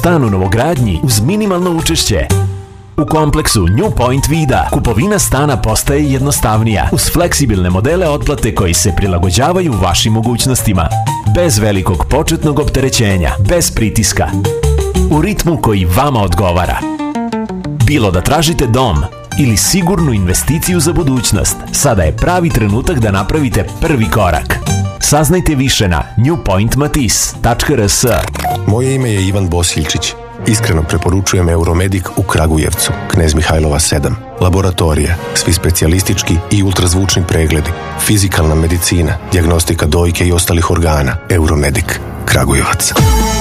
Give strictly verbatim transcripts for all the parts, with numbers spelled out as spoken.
stan u novogradnji uz minimalno učešće. U kompleksu New Point Vida kupovina stana postaje jednostavnija uz fleksibilne modele otplate koji se prilagođavaju vašim mogućnostima. Bez velikog početnog opterećenja, bez pritiska. U ritmu koji vama odgovara. Bilo da tražite dom ili sigurnu investiciju za budućnost, sada je pravi trenutak da napravite prvi korak. Saznajte više na new point matis tačka r s. Moje ime je Ivan Bosiljčić. Iskreno preporučujem Euromedik u Kragujevcu, Knez Mihajlova sedam. Laboratorija, svi specijalistički i ultrazvučni pregledi, fizikalna medicina, dijagnostika dojke i ostalih organa. Euromedik, Kragujevac.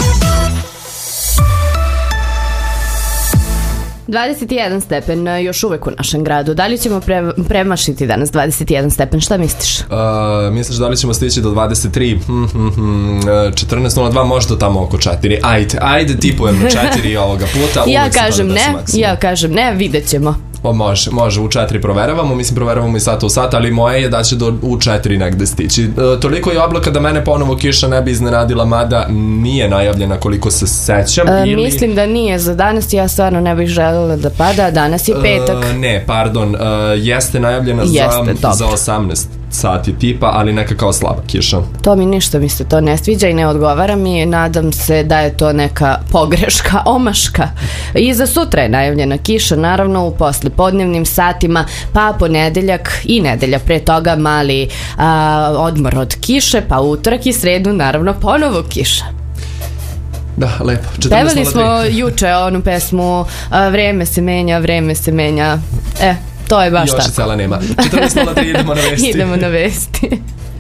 dvadeset jedan stepen još uvek u našem gradu. Da li ćemo pre, premašiti danas dvadeset jedan stepen? Šta misliš? Uh, misliš da li ćemo stići do dvadeset tri? Hmm, hmm, hmm. četrnaest nula dva, možda tamo oko četiri. Ajde, ajde tipujem na četiri ovoga puta. Ja kažem ne, ja kažem ne, vidjet ćemo. O, može, može, u četiri proveravamo, mislim proveravamo i sata u sat, ali moje je da će do, u četiri negde stići. E, toliko je oblaka da mene ponovo kiša ne bi iznenadila, mada nije najavljena koliko se sećam. E, ili... Mislim da nije za danas, ja stvarno ne bih željela da pada, danas je petak. E, ne, pardon, e, jeste najavljena jeste, za, za osamnaest sati tipa, ali neka kao slaba kiša. To mi ništa mi se to ne sviđa i ne odgovara mi, nadam se da je to neka pogreška, omaška. I za sutra je najavljena kiša, naravno u poslepodnevnim satima, pa ponedeljak i nedelja pre toga mali a, odmor od kiše, pa utorak i sredu naravno ponovo kiša. Da, lepo. Pevali smo juče onu pesmu a, vreme se menja, vreme se menja, e, to je baš još tako. Još cela nema. četrnaest nula tri, idemo na vesti. Idemo na vesti.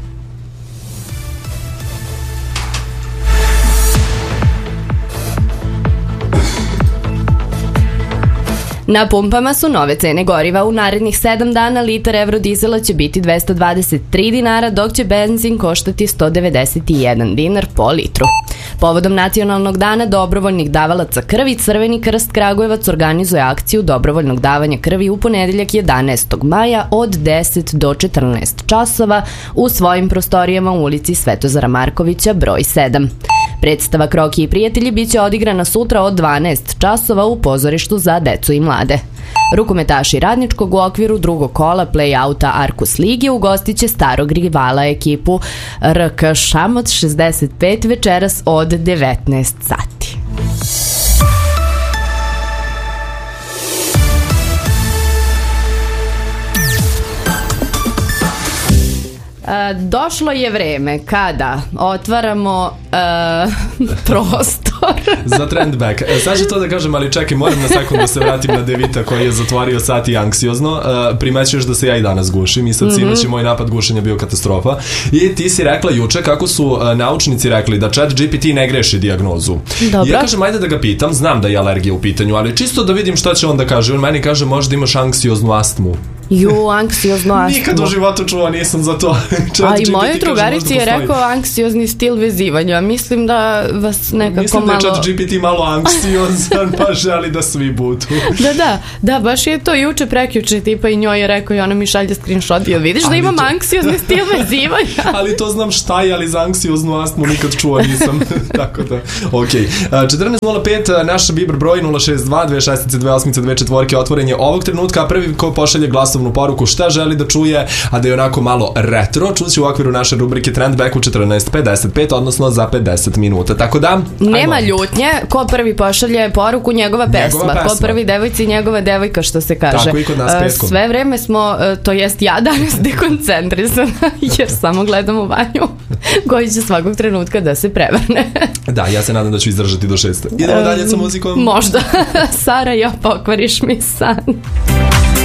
Na pumpama su nove cene goriva. U narednih sedam dana litar evrodizela će biti dvesta dvadeset tri dinara, dok će benzin koštati sto devedeset jedan dinar po litru. Povodom Nacionalnog dana dobrovoljnih davalaca krvi, Crveni krst Kragujevac organizuje akciju dobrovoljnog davanja krvi u ponedeljak jedanaestog maja od deset do četrnaest časova u svojim prostorijama u ulici Svetozara Markovića broj sedam. Predstava Kroki i prijatelji biće odigrana sutra od dvanaest časova u pozorištu za decu i mlade. Rukometaši Radničkog u okviru drugog kola play-outa Arkus Ligi ugostit će starog rivala ekipu R K Šamot šezdeset pet večeras od devetnaest sati. Došlo je vreme kada otvaramo uh, prostor za trendback. E, sad ću to da kažem, ali čekaj, moram na sekund da se vratim na Devita koji je zatvorio sat i anksiozno. Uh, primećuješ da se ja i danas gušim i sad mm-hmm. sinoć je moj napad gušenja bio katastrofa. I ti si rekla juče kako su uh, naučnici rekli da Chat G P T ne greši dijagnozu. Dobro. Ja kažem, ajde da ga pitam, znam da je alergija u pitanju, ali čisto da vidim šta će on da kaže. On meni kaže, možda imaš anksioznu astmu. Ju, anksioznu astmu. Nikad u životu čuo nisam za to. A i mojoj drugarici je rekao anksiozni stil vezivanja. Mislim da vas nekako Mislim malo... Mislim da je Chat G P T malo anksiozan, pa želi da svi budu. Da, da, da, baš je to juče prekjuče, tipa i njoj je rekao i ona mi šalje screenshot i vidiš ali da imam to... anksiozni stil vezivanja. Ali to znam šta je, ali za anksioznu astmu nikad čuo nisam. Tako da, okej. Okay. četrnaest nula pet, naš Viber broj nula šest dva dve šest dve osam dve četiri otvoren je ovog trenutka, prvi ko pošalje glasovnu poruku šta želi da čuje, a da je onako malo retro, čući u okviru naše rubrike Trendback u četrnaest pedeset pet, odnosno za pedeset minuta. Tako da, nema ajmo. Ljutnje, ko prvi pošalje poruku njegova pesma, njegova pesma. Ko prvi devojci njegova devojka, što se kaže. Tako i kod nas petkom. Sve vreme smo, to jest ja danas dekoncentrisana, jer samo gledam u Vanju koji će svakog trenutka da se prevrne. Da, ja se nadam da ću izdržati do šeste. Idemo dalje sa muzikom. Možda. Sara, ja pokvariš mi san.